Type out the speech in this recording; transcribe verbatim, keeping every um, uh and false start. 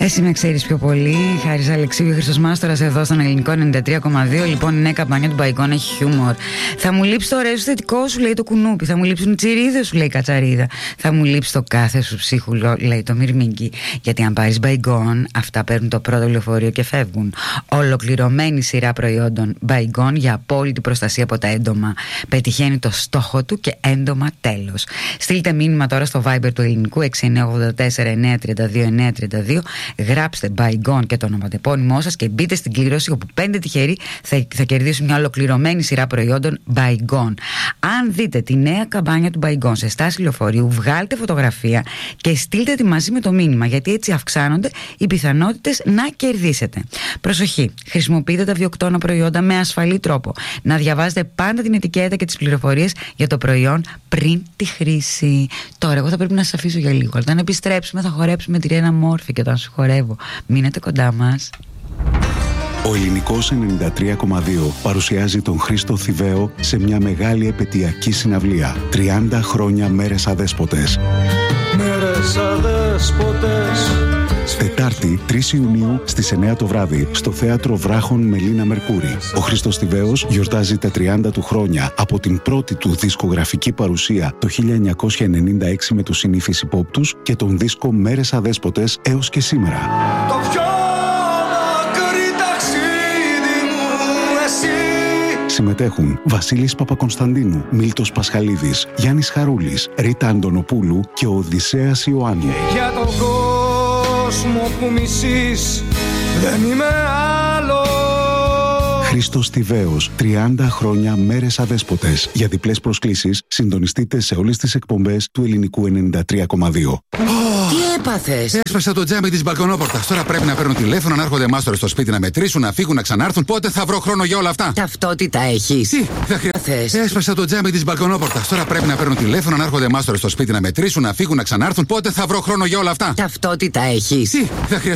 Εσύ με ξέρεις πιο πολύ. Χάρης Αλεξίου και Χρήστος Μάστορας εδώ στον Ελληνικό ενενήντα τρία κόμμα δύο. Λοιπόν, η νέα καμπάνια του Μπαϊκόν έχει χιούμορ. Θα μου λείψει το ωραίο σου θετικό, σου λέει το κουνούπι. Θα μου λείψουν οι τσιρίδες, σου λέει η κατσαρίδα. Θα μου λείψει το κάθε σου ψίχουλο, λέει το μυρμήγκι. Γιατί αν πάρεις Μπαϊκόν, αυτά παίρνουν το πρώτο λεωφορείο και φεύγουν. Ολοκληρωμένη σειρά προϊόντων Μπαϊκόν για απόλυτη προστασία από τα έντομα. Πετυχαίνει το στόχο του και έντομα τέλος. Στείλτε μήνυμα τώρα στο Viber του Ελληνικού έξι εννιά ογδόντα τέσσερα εννιά τριάντα δύο εννιά τριάντα δύο. Γράψτε Μπαϊκόν και το ονοματεπώνυμό σας και μπείτε στην κλήρωση όπου πέντε τυχεροί θα, θα κερδίσουν μια ολοκληρωμένη σειρά προϊόντων Μπαϊκόν. Αν δείτε τη νέα καμπάνια του Μπαϊκόν σε στάση λεωφορείου, βγάλτε φωτογραφία και στείλτε τη μαζί με το μήνυμα, γιατί έτσι αυξάνονται οι πιθανότητες να κερδίσετε. Προσοχή, χρησιμοποιείτε τα βιοκτώνα προϊόντα με ασφαλή τρόπο. Να διαβάζετε πάντα την ετικέτα και τις πληροφορίες για το προϊόν πριν τη χρήση. Τώρα, εγώ θα πρέπει να σας αφήσω για λίγο. Όταν επιστρέψουμε, θα χορέψουμε τη Ρένα Μόρφη και όταν σου χορεύω. Μείνετε κοντά μας. Ο Ελληνικός ενενήντα τρία κόμμα δύο παρουσιάζει τον Χρήστο Θηβαίο σε μια μεγάλη επαιτειακή συναυλία. τριάντα χρόνια μέρες αδέσποτες. Μέρες αδέσποτες. Τετάρτη, τρεις Ιουνίου στις εννιά το βράδυ στο Θέατρο Βράχων Μελίνα Μερκούρη. Ο Χρήστος Θηβαίος γιορτάζει τα τριάντα του χρόνια από την πρώτη του δισκογραφική παρουσία το χίλια εννιακόσια ενενήντα έξι με τους συνήθεις υπόπτους και τον δίσκο Μέρες Αδέσποτες έως και σήμερα. Το πιο μακρύ ταξίδι μου εσύ. Συμμετέχουν Βασίλης Παπακονσταντίνου, Μίλτος Πασχαλίδης, Γιάννης Χαρούλης, Ρίτα Αντωνοπούλου και ο Οδυσσέας Ιωάννου. Για τον κόσμο που μισείς δεν είμαι άλλο. Χρήστος Θηβαίος, τριάντα χρόνια μέρες αδέσποτες. Για διπλές προσκλήσεις συντονιστείτε σε όλες τις εκπομπές του Ελληνικού ενενήντα τρία κόμμα δύο. Τι έπαθες? Έσπασα το τζάμι της μπαλκονόπορτας. Τώρα πρέπει να παίρνω τηλέφωνο, να έρχονται μάστορες στο σπίτι να μετρήσουν, να φύγουν, να ξανάρθουν. Πότε θα βρω χρόνο για όλα αυτά? Ταυτότητα έχεις? Τι θα χρειάζεται? Έσπασα το τζάμι της μπαλκονόπορτας. Τώρα πρέπει να παίρνω τηλέφωνο, να έρχονται μάστορες στο σπίτι να μετρήσουν, να φύγουν, να ξανάρθουν. Πότε θα βρω χρόνο για όλα αυτά? Ταυτότητα έχεις? Τι θα χρειάζεται?